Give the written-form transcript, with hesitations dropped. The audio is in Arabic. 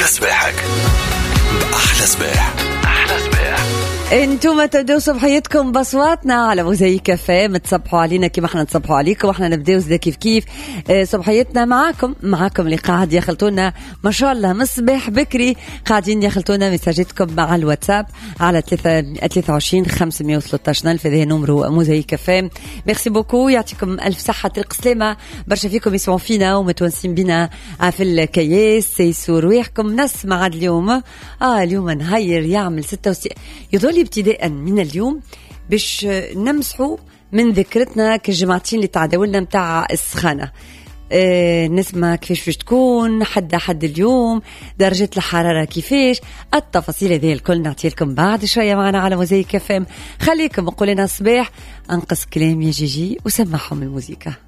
ابدأ صباحك بأحلى صباح. أحلى صباح. انتم تبدأوا صبحيتكم بصواتنا على موزايك كافيه، متصبحوا علينا كما احنا نتصبحوا عليكم، واحنا نبدأوا زي كيف صبحيتنا معاكم اللي قاعد يخلطونا ما شاء الله مصباح بكري، قاعدين يخلطونا مساجتكم مع الواتساب على 23 513 ألف. هذا نمرو موزايك كافيه. ميرسي بوكو، يعطيكم ألف صحة القسلامة، برشا فيكم يسمعوا فينا ومتونسين بنا في الكياس، يسوا رواحكم. نسمع اليوم اليوم نهير يعمل 66 يظل ابتداء من اليوم باش نمسحوا من ذكرتنا كالجماعتين اللي تعداولنا متاع السخانة. نسمع كيفاش باش تكون حد اليوم، درجة الحرارة كيفاش، التفاصيل هذه الكل نعطي لكم بعد شوية معنا على موزايك كافيه. خليكم قولنا صباح، انقص كلام يا جيجي وسمعهم الموسيقى.